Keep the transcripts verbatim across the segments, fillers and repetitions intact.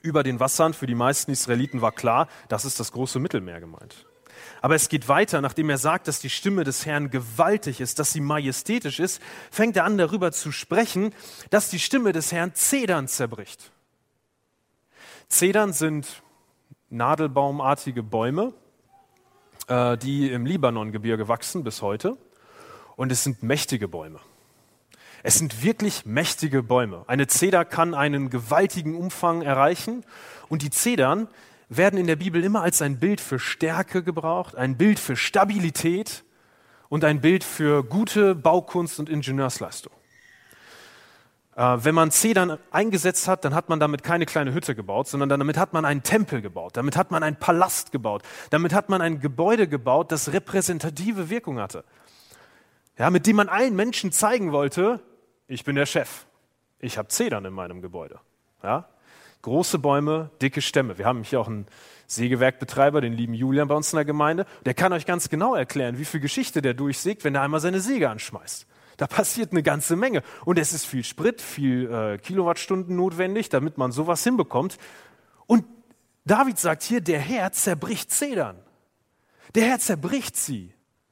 über den Wassern. Für die meisten Israeliten war klar, das ist das große Mittelmeer gemeint. Aber es geht weiter, nachdem er sagt, dass die Stimme des Herrn gewaltig ist, dass sie majestätisch ist, fängt er an, darüber zu sprechen, dass die Stimme des Herrn Zedern zerbricht. Zedern sind nadelbaumartige Bäume, äh, die im Libanongebirge wachsen bis heute. Und es sind mächtige Bäume. Es sind wirklich mächtige Bäume. Eine Zeder kann einen gewaltigen Umfang erreichen. Und die Zedern werden in der Bibel immer als ein Bild für Stärke gebraucht, ein Bild für Stabilität und ein Bild für gute Baukunst und Ingenieursleistung. Äh, wenn man Zedern eingesetzt hat, dann hat man damit keine kleine Hütte gebaut, sondern damit hat man einen Tempel gebaut, damit hat man einen Palast gebaut, damit hat man ein Gebäude gebaut, das repräsentative Wirkung hatte. Ja, mit dem man allen Menschen zeigen wollte, ich bin der Chef, ich habe Zedern in meinem Gebäude. Ja? Große Bäume, dicke Stämme. Wir haben hier auch einen Sägewerkbetreiber, den lieben Julian bei uns in der Gemeinde. Der kann euch ganz genau erklären, wie viel Geschichte der durchsägt, wenn er einmal seine Säge anschmeißt. Da passiert eine ganze Menge. Und es ist viel Sprit, viel äh, Kilowattstunden notwendig, damit man sowas hinbekommt. Und David sagt hier, der Herr zerbricht Zedern. Der Herr zerbricht sie.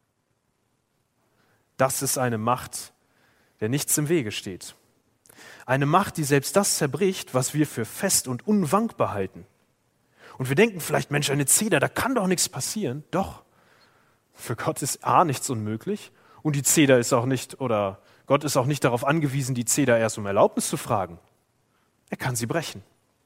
Das ist eine Macht, der nichts im Wege steht. Eine Macht, die selbst das zerbricht, was wir für fest und unwankbar halten. Und wir denken vielleicht, Mensch, eine Zeder, da kann doch nichts passieren. Doch, für Gott ist A, nichts unmöglich. Und die Zeder ist auch nicht, oder Gott ist auch nicht darauf angewiesen, die Zeder erst um Erlaubnis zu fragen. Er kann sie brechen.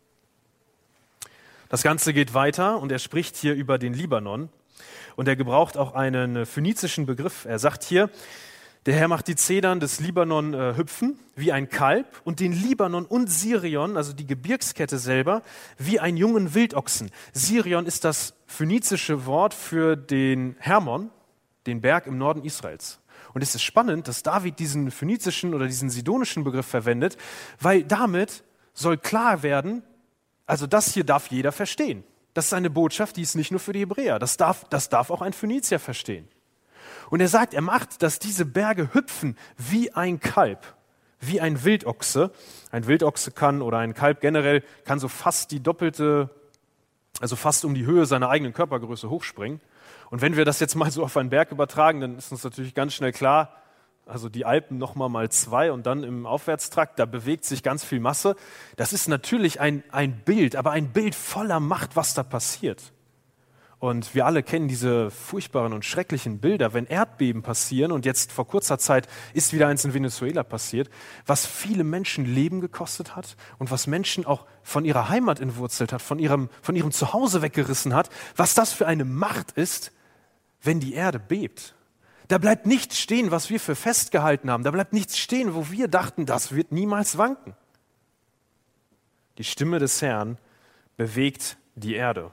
Das Ganze geht weiter und er spricht hier über den Libanon. Und er gebraucht auch einen phönizischen Begriff. Er sagt hier, der Herr macht die Zedern des Libanon äh, hüpfen wie ein Kalb und den Libanon und Sirion, also die Gebirgskette selber, wie einen jungen Wildochsen. Sirion ist das phönizische Wort für den Hermon, den Berg im Norden Israels. Und es ist spannend, dass David diesen phönizischen oder diesen sidonischen Begriff verwendet, weil damit soll klar werden, also das hier darf jeder verstehen. Das ist eine Botschaft, die ist nicht nur für die Hebräer, das darf, das darf auch ein Phönizier verstehen. Und er sagt, er macht, dass diese Berge hüpfen wie ein Kalb, wie ein Wildochse. Ein Wildochse kann, oder ein Kalb generell, kann so fast die doppelte, also fast um die Höhe seiner eigenen Körpergröße hochspringen. Und wenn wir das jetzt mal so auf einen Berg übertragen, dann ist uns natürlich ganz schnell klar, also die Alpen nochmal mal zwei und dann im Aufwärtstrakt, da bewegt sich ganz viel Masse. Das ist natürlich ein, ein Bild, aber ein Bild voller Macht, was da passiert. Und wir alle kennen diese furchtbaren und schrecklichen Bilder, wenn Erdbeben passieren, und jetzt vor kurzer Zeit ist wieder eins in Venezuela passiert, was viele Menschen Leben gekostet hat und was Menschen auch von ihrer Heimat entwurzelt hat, von ihrem, von ihrem Zuhause weggerissen hat, was das für eine Macht ist, wenn die Erde bebt. Da bleibt nichts stehen, was wir für festgehalten haben. Da bleibt nichts stehen, wo wir dachten, das wird niemals wanken. Die Stimme des Herrn bewegt die Erde.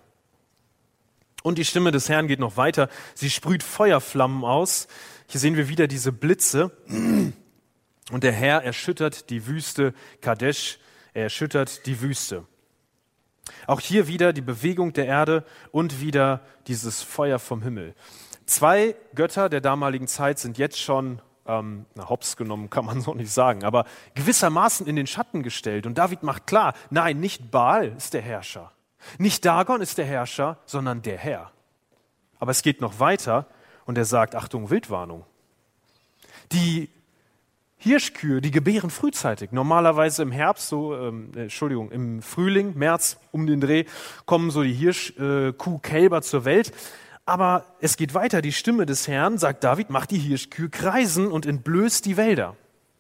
Und die Stimme des Herrn geht noch weiter. Sie sprüht Feuerflammen aus. Hier sehen wir wieder diese Blitze. Und der Herr erschüttert die Wüste Kadesh. Er erschüttert die Wüste. Auch hier wieder die Bewegung der Erde und wieder dieses Feuer vom Himmel. Zwei Götter der damaligen Zeit sind jetzt schon, ähm, na, hops genommen kann man so nicht sagen, aber gewissermaßen in den Schatten gestellt. Und David macht klar, nein, nicht Baal ist der Herrscher. Nicht Dagon ist der Herrscher, sondern der Herr. Aber es geht noch weiter und er sagt, Achtung, Wildwarnung. Die Hirschkühe, die gebären frühzeitig. Normalerweise im Herbst, so, ähm, Entschuldigung, im Frühling, März um den Dreh, kommen so die Hirschkuhkälber zur Welt. Aber es geht weiter, die Stimme des Herrn, sagt David, macht die Hirschkühe kreisen und entblößt die Wälder.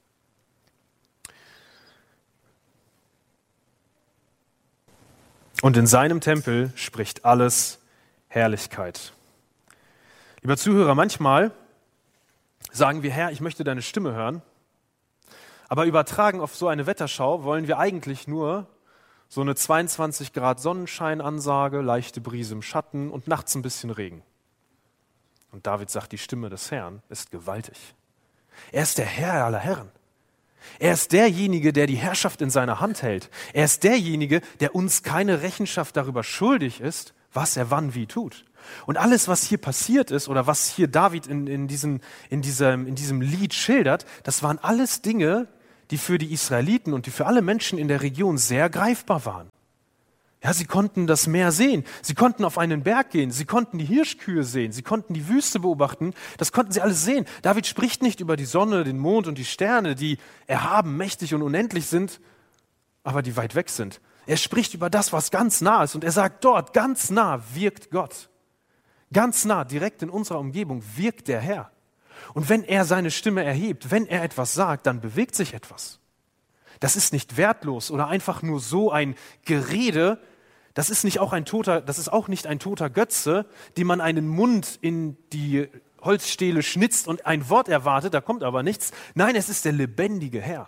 Und in seinem Tempel spricht alles Herrlichkeit. Lieber Zuhörer, manchmal sagen wir, Herr, ich möchte deine Stimme hören, aber übertragen auf so eine Wetterschau wollen wir eigentlich nur so eine zweiundzwanzig Grad Sonnenscheinansage, leichte Brise im Schatten und nachts ein bisschen Regen. Und David sagt, die Stimme des Herrn ist gewaltig. Er ist der Herr aller Herren. Er ist derjenige, der die Herrschaft in seiner Hand hält. Er ist derjenige, der uns keine Rechenschaft darüber schuldig ist, was er wann wie tut. Und alles, was hier passiert ist oder was hier David in, in, diesem, in, diesem, in diesem Lied schildert, das waren alles Dinge, die für die Israeliten und die für alle Menschen in der Region sehr greifbar waren. Ja, sie konnten das Meer sehen, sie konnten auf einen Berg gehen, sie konnten die Hirschkühe sehen, sie konnten die Wüste beobachten, das konnten sie alles sehen. David spricht nicht über die Sonne, den Mond und die Sterne, die erhaben, mächtig und unendlich sind, aber die weit weg sind. Er spricht über das, was ganz nah ist und er sagt dort, ganz nah wirkt Gott. Ganz nah, direkt in unserer Umgebung wirkt der Herr. Und wenn er seine Stimme erhebt, wenn er etwas sagt, dann bewegt sich etwas. Das ist nicht wertlos oder einfach nur so ein Gerede. Das ist nicht auch ein toter, das ist auch nicht ein toter Götze, dem man einen Mund in die Holzstähle schnitzt und ein Wort erwartet, da kommt aber nichts. Nein, es ist der lebendige Herr.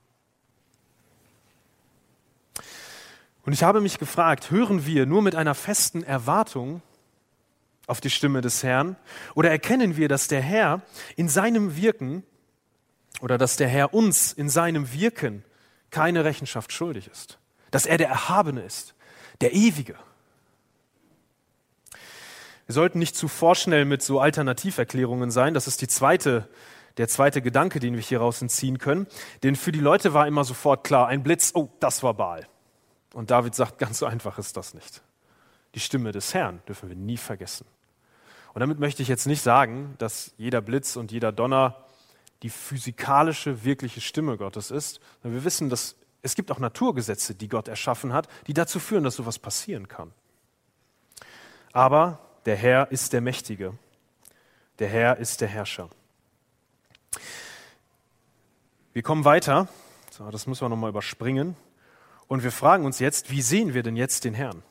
Und ich habe mich gefragt, hören wir nur mit einer festen Erwartung auf die Stimme des Herrn oder erkennen wir, dass der Herr in seinem Wirken oder dass der Herr uns in seinem Wirken keine Rechenschaft schuldig ist, dass er der Erhabene ist, der Ewige. Wir sollten nicht zu vorschnell mit so Alternativerklärungen sein. Das ist die zweite, der zweite Gedanke, den wir hier raus entziehen können. Denn für die Leute war immer sofort klar, ein Blitz, oh, das war Baal. Und David sagt, ganz so einfach ist das nicht. Die Stimme des Herrn dürfen wir nie vergessen. Und damit möchte ich jetzt nicht sagen, dass jeder Blitz und jeder Donner die physikalische, wirkliche Stimme Gottes ist. Wir wissen, dass es gibt auch Naturgesetze, die Gott erschaffen hat, die dazu führen, dass sowas passieren kann. Aber der Herr ist der Mächtige. Der Herr ist der Herrscher. Wir kommen weiter. So, das müssen wir nochmal überspringen. Und wir fragen uns jetzt, wie sehen wir denn jetzt den Herrn?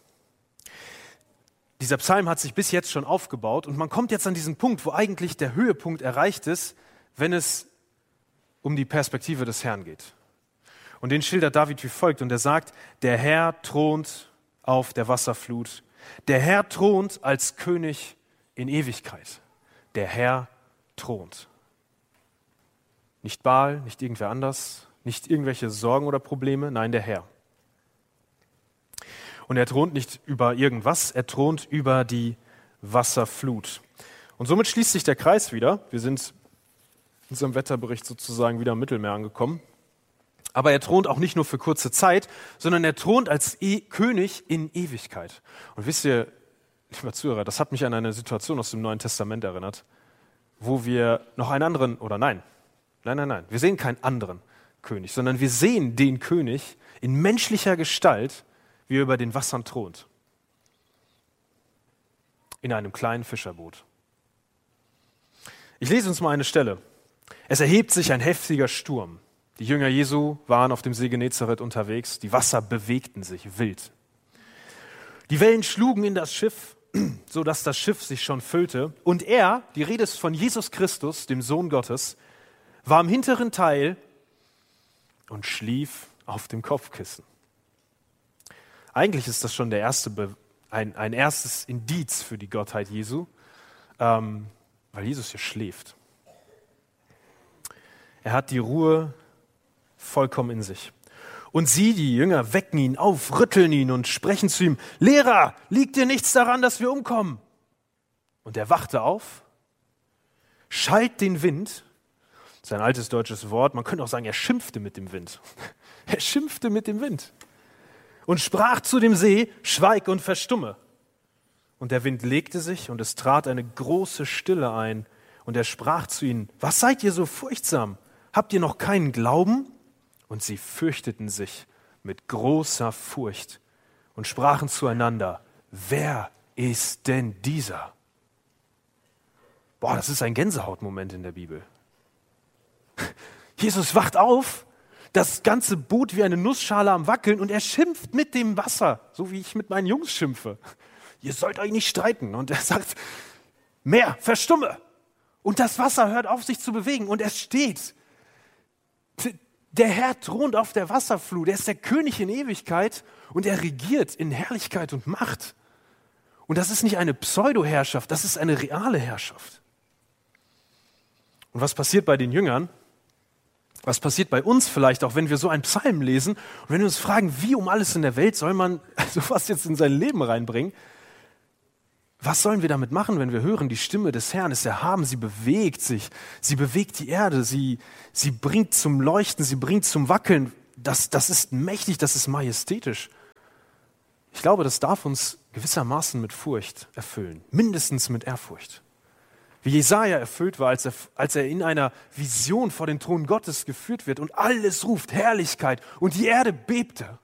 Dieser Psalm hat sich bis jetzt schon aufgebaut und man kommt jetzt an diesen Punkt, wo eigentlich der Höhepunkt erreicht ist, wenn es um die Perspektive des Herrn geht. Und den schildert David wie folgt und er sagt, der Herr thront auf der Wasserflut. Der Herr thront als König in Ewigkeit. Der Herr thront. Nicht Baal, nicht irgendwer anders, nicht irgendwelche Sorgen oder Probleme, nein, der Herr. Und er thront nicht über irgendwas, er thront über die Wasserflut. Und somit schließt sich der Kreis wieder. Wir sind in unserem Wetterbericht sozusagen wieder im Mittelmeer angekommen. Aber er thront auch nicht nur für kurze Zeit, sondern er thront als e- König in Ewigkeit. Und wisst ihr, lieber Zuhörer, das hat mich an eine Situation aus dem Neuen Testament erinnert, wo wir noch einen anderen, oder nein, nein, nein, nein, wir sehen keinen anderen König, sondern wir sehen den König in menschlicher Gestalt, wie er über den Wassern thront. In einem kleinen Fischerboot. Ich lese uns mal eine Stelle. Es erhebt sich ein heftiger Sturm. Die Jünger Jesu waren auf dem See Genezareth unterwegs. Die Wasser bewegten sich wild. Die Wellen schlugen in das Schiff, sodass das Schiff sich schon füllte. Und er, die Rede ist von Jesus Christus, dem Sohn Gottes, war im hinteren Teil und schlief auf dem Kopfkissen. Eigentlich ist das schon der erste Be- ein, ein erstes Indiz für die Gottheit Jesu, ähm, weil Jesus hier schläft. Er hat die Ruhe vollkommen in sich. Und sie, die Jünger, wecken ihn auf, rütteln ihn und sprechen zu ihm, Lehrer, liegt dir nichts daran, dass wir umkommen? Und er wachte auf, schalt den Wind, das ist ein altes deutsches Wort, man könnte auch sagen, er schimpfte mit dem Wind. Er schimpfte mit dem Wind und sprach zu dem See, schweig und verstumme. Und der Wind legte sich und es trat eine große Stille ein. Und er sprach zu ihnen, was seid ihr so furchtsam? Habt ihr noch keinen Glauben? Und sie fürchteten sich mit großer Furcht und sprachen zueinander, wer ist denn dieser? Boah, das ist ein Gänsehautmoment in der Bibel. Jesus wacht auf, das ganze Boot wie eine Nussschale am Wackeln und er schimpft mit dem Wasser, so wie ich mit meinen Jungs schimpfe. Ihr sollt euch nicht streiten. Und er sagt, Meer, verstumme. Und das Wasser hört auf, sich zu bewegen und es steht. Der Herr thront auf der Wasserflut, er ist der König in Ewigkeit und er regiert in Herrlichkeit und Macht. Und das ist nicht eine Pseudo-Herrschaft, das ist eine reale Herrschaft. Und was passiert bei den Jüngern? Was passiert bei uns vielleicht auch, wenn wir so einen Psalm lesen und wenn wir uns fragen, wie um alles in der Welt soll man sowas jetzt in sein Leben reinbringen? Was sollen wir damit machen, wenn wir hören, die Stimme des Herrn ist erhaben, sie bewegt sich, sie bewegt die Erde, sie, sie bringt zum Leuchten, sie bringt zum Wackeln. Das, das ist mächtig, das ist majestätisch. Ich glaube, das darf uns gewissermaßen mit Furcht erfüllen, mindestens mit Ehrfurcht. Wie Jesaja erfüllt war, als er, als er in einer Vision vor den Thron Gottes geführt wird und alles ruft, Herrlichkeit, und die Erde bebte.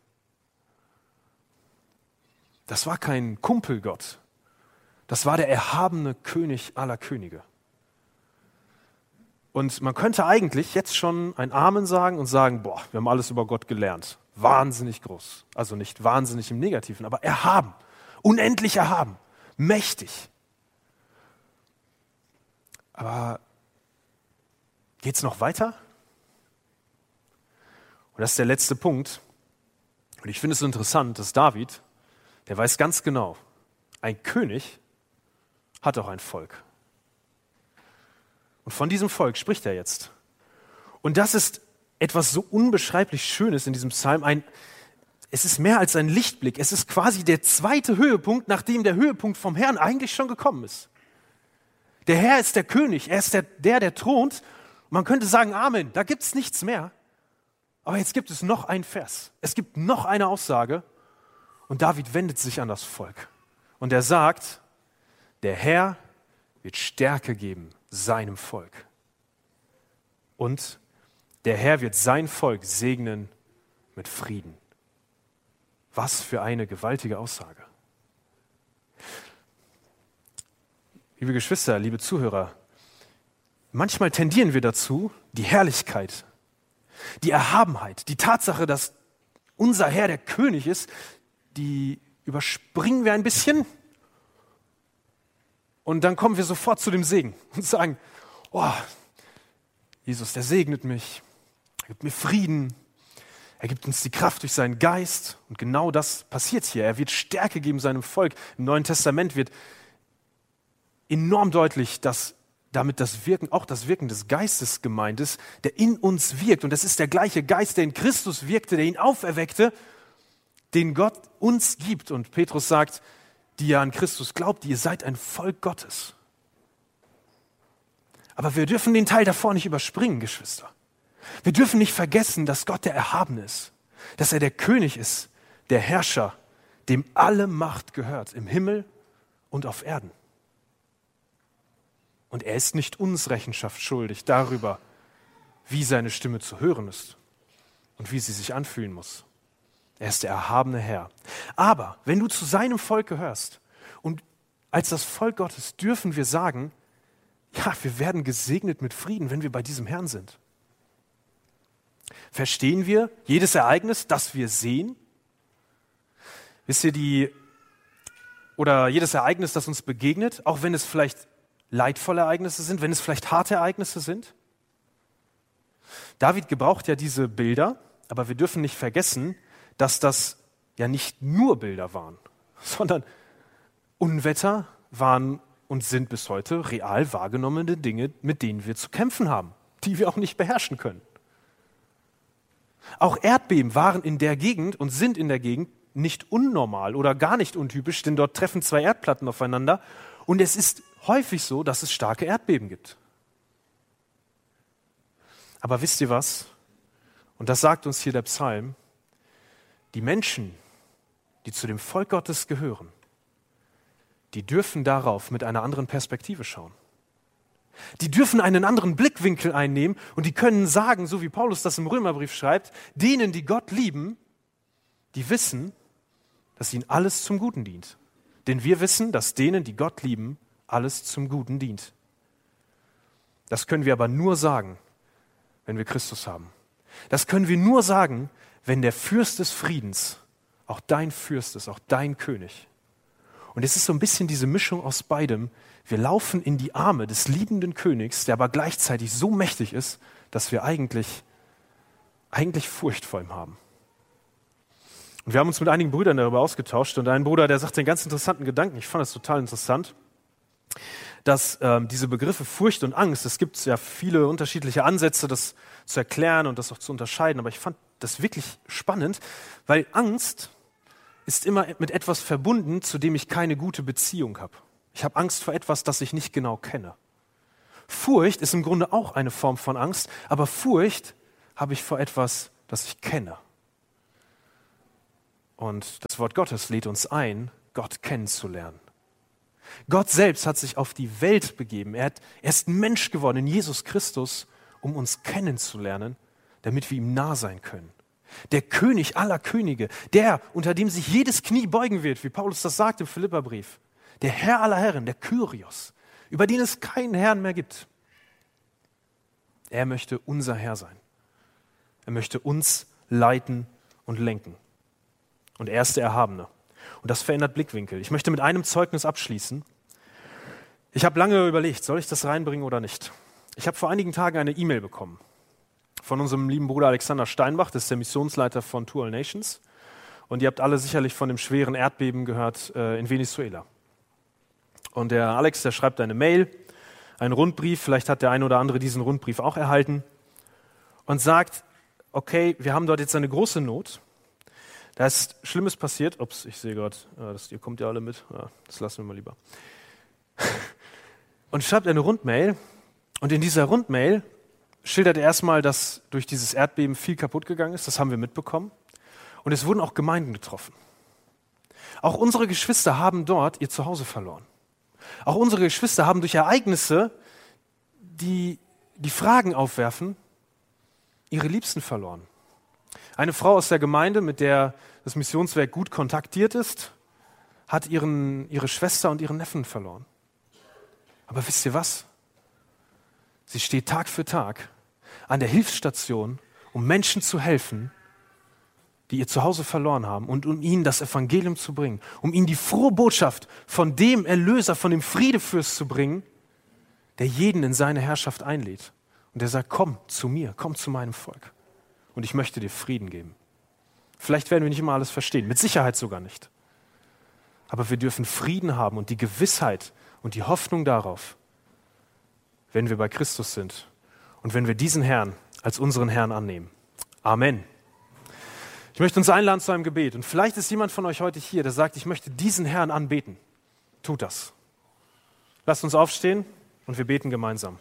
Das war kein Kumpelgott, das war der erhabene König aller Könige. Und man könnte eigentlich jetzt schon ein Amen sagen und sagen, boah, wir haben alles über Gott gelernt. Wahnsinnig groß. Also nicht wahnsinnig im Negativen, aber erhaben, unendlich erhaben, mächtig. Aber geht es noch weiter? Und das ist der letzte Punkt. Und ich finde es so interessant, dass David, der weiß ganz genau, ein König hat auch ein Volk. Und von diesem Volk spricht er jetzt. Und das ist etwas so unbeschreiblich Schönes in diesem Psalm. Ein, es ist mehr als ein Lichtblick. Es ist quasi der zweite Höhepunkt, nachdem der Höhepunkt vom Herrn eigentlich schon gekommen ist. Der Herr ist der König, er ist der, der, der thront. Man könnte sagen, Amen, da gibt es nichts mehr. Aber jetzt gibt es noch einen Vers. Es gibt noch eine Aussage. Und David wendet sich an das Volk. Und er sagt, der Herr wird Stärke geben seinem Volk. Und der Herr wird sein Volk segnen mit Frieden. Was für eine gewaltige Aussage. Liebe Geschwister, liebe Zuhörer, manchmal tendieren wir dazu, die Herrlichkeit, die Erhabenheit, die Tatsache, dass unser Herr der König ist, die überspringen wir ein bisschen und dann kommen wir sofort zu dem Segen und sagen, oh, Jesus, der segnet mich, er gibt mir Frieden, er gibt uns die Kraft durch seinen Geist und genau das passiert hier. Er wird Stärke geben seinem Volk. Im Neuen Testament wird enorm deutlich, dass damit das Wirken, auch das Wirken des Geistes gemeint ist, der in uns wirkt. Und das ist der gleiche Geist, der in Christus wirkte, der ihn auferweckte, den Gott uns gibt. Und Petrus sagt, die ja an Christus glaubt, ihr seid ein Volk Gottes. Aber wir dürfen den Teil davor nicht überspringen, Geschwister. Wir dürfen nicht vergessen, dass Gott der Erhabene ist, dass er der König ist, der Herrscher, dem alle Macht gehört, im Himmel und auf Erden. Und er ist nicht uns Rechenschaft schuldig darüber, wie seine Stimme zu hören ist und wie sie sich anfühlen muss. Er ist der erhabene Herr. Aber wenn du zu seinem Volk gehörst und als das Volk Gottes dürfen wir sagen, ja, wir werden gesegnet mit Frieden, wenn wir bei diesem Herrn sind. Verstehen wir jedes Ereignis, das wir sehen? Wisst ihr, die, oder jedes Ereignis, das uns begegnet, auch wenn es vielleicht leidvolle Ereignisse sind, wenn es vielleicht harte Ereignisse sind? David gebraucht ja diese Bilder, aber wir dürfen nicht vergessen, dass das ja nicht nur Bilder waren, sondern Unwetter waren und sind bis heute real wahrgenommene Dinge, mit denen wir zu kämpfen haben, die wir auch nicht beherrschen können. Auch Erdbeben waren in der Gegend und sind in der Gegend nicht unnormal oder gar nicht untypisch, denn dort treffen zwei Erdplatten aufeinander und es ist häufig so, dass es starke Erdbeben gibt. Aber wisst ihr was? Und das sagt uns hier der Psalm, die Menschen, die zu dem Volk Gottes gehören, die dürfen darauf mit einer anderen Perspektive schauen. Die dürfen einen anderen Blickwinkel einnehmen und die können sagen, so wie Paulus das im Römerbrief schreibt, denen, die Gott lieben, die wissen, dass ihnen alles zum Guten dient. Denn wir wissen, dass denen, die Gott lieben, alles zum Guten dient. Das können wir aber nur sagen, wenn wir Christus haben. Das können wir nur sagen, wenn der Fürst des Friedens auch dein Fürst ist, auch dein König. Und es ist so ein bisschen diese Mischung aus beidem. Wir laufen in die Arme des liebenden Königs, der aber gleichzeitig so mächtig ist, dass wir eigentlich, eigentlich Furcht vor ihm haben. Und wir haben uns mit einigen Brüdern darüber ausgetauscht und ein Bruder, der sagt einen ganz interessanten Gedanken, ich fand das total interessant, dass ähm, diese Begriffe Furcht und Angst, es gibt ja viele unterschiedliche Ansätze, das zu erklären und das auch zu unterscheiden, aber ich fand das wirklich spannend, weil Angst ist immer mit etwas verbunden, zu dem ich keine gute Beziehung habe. Ich habe Angst vor etwas, das ich nicht genau kenne. Furcht ist im Grunde auch eine Form von Angst, aber Furcht habe ich vor etwas, das ich kenne. Und das Wort Gottes lädt uns ein, Gott kennenzulernen. Gott selbst hat sich auf die Welt begeben. Er, hat, er ist Mensch geworden in Jesus Christus, um uns kennenzulernen, damit wir ihm nah sein können. Der König aller Könige, der, unter dem sich jedes Knie beugen wird, wie Paulus das sagt im Philipperbrief. Der Herr aller Herren, der Kyrios, über den es keinen Herrn mehr gibt. Er möchte unser Herr sein. Er möchte uns leiten und lenken. Und er ist der Erhabene. Und das verändert Blickwinkel. Ich möchte mit einem Zeugnis abschließen. Ich habe lange überlegt, soll ich das reinbringen oder nicht? Ich habe vor einigen Tagen eine E-Mail bekommen von unserem lieben Bruder Alexander Steinbach, das ist der Missionsleiter von Two All Nations. Und ihr habt alle sicherlich von dem schweren Erdbeben gehört äh, in Venezuela. Und der Alex, der schreibt eine Mail, einen Rundbrief, vielleicht hat der eine oder andere diesen Rundbrief auch erhalten, und sagt, okay, wir haben dort jetzt eine große Not. Da ist Schlimmes passiert. Ups, ich sehe gerade, ja, ihr kommt ja alle mit. Ja, das lassen wir mal lieber. Und schreibt eine Rundmail. Und in dieser Rundmail schildert er erstmal, dass durch dieses Erdbeben viel kaputt gegangen ist. Das haben wir mitbekommen. Und es wurden auch Gemeinden getroffen. Auch unsere Geschwister haben dort ihr Zuhause verloren. Auch unsere Geschwister haben durch Ereignisse, die die Fragen aufwerfen, ihre Liebsten verloren. Eine Frau aus der Gemeinde, mit der das Missionswerk gut kontaktiert ist, hat ihren, ihre Schwester und ihren Neffen verloren. Aber wisst ihr was? Sie steht Tag für Tag an der Hilfsstation, um Menschen zu helfen, die ihr Zuhause verloren haben, und um ihnen das Evangelium zu bringen, um ihnen die frohe Botschaft von dem Erlöser, von dem Friedefürst zu bringen, der jeden in seine Herrschaft einlädt. Und der sagt, komm zu mir, komm zu meinem Volk. Und ich möchte dir Frieden geben. Vielleicht werden wir nicht immer alles verstehen, mit Sicherheit sogar nicht. Aber wir dürfen Frieden haben und die Gewissheit und die Hoffnung darauf, wenn wir bei Christus sind und wenn wir diesen Herrn als unseren Herrn annehmen. Amen. Ich möchte uns einladen zu einem Gebet. Und vielleicht ist jemand von euch heute hier, der sagt, ich möchte diesen Herrn anbeten. Tut das. Lasst uns aufstehen und wir beten gemeinsam.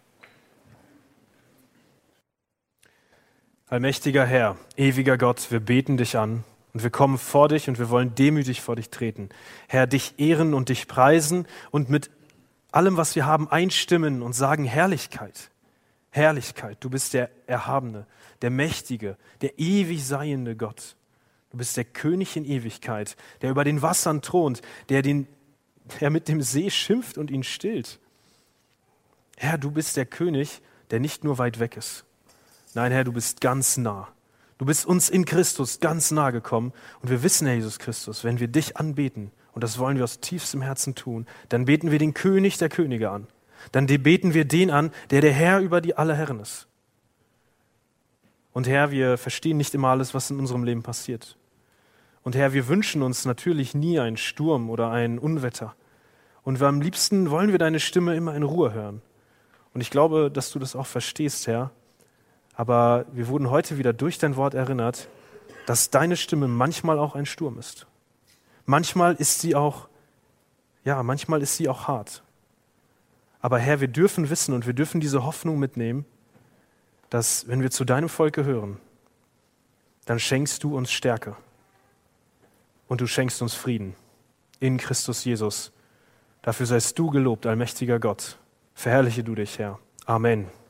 Allmächtiger Herr, ewiger Gott, wir beten dich an und wir kommen vor dich und wir wollen demütig vor dich treten. Herr, dich ehren und dich preisen und mit allem, was wir haben, einstimmen und sagen Herrlichkeit. Herrlichkeit, du bist der Erhabene, der Mächtige, der ewig seiende Gott. Du bist der König in Ewigkeit, der über den Wassern thront, der, den, der mit dem See schimpft und ihn stillt. Herr, du bist der König, der nicht nur weit weg ist. Nein, Herr, du bist ganz nah. Du bist uns in Christus ganz nah gekommen. Und wir wissen, Herr Jesus Christus, wenn wir dich anbeten, und das wollen wir aus tiefstem Herzen tun, dann beten wir den König der Könige an. Dann beten wir den an, der der Herr über die alle Herren ist. Und Herr, wir verstehen nicht immer alles, was in unserem Leben passiert. Und Herr, wir wünschen uns natürlich nie einen Sturm oder ein Unwetter. Und wir am liebsten wollen wir deine Stimme immer in Ruhe hören. Und ich glaube, dass du das auch verstehst, Herr. Aber wir wurden heute wieder durch dein Wort erinnert, dass deine Stimme manchmal auch ein Sturm ist. Manchmal ist sie auch, ja, manchmal ist sie auch hart. Aber Herr, wir dürfen wissen und wir dürfen diese Hoffnung mitnehmen, dass, wenn wir zu deinem Volk gehören, dann schenkst du uns Stärke und du schenkst uns Frieden in Christus Jesus. Dafür seist du gelobt, allmächtiger Gott. Verherrliche du dich, Herr. Amen.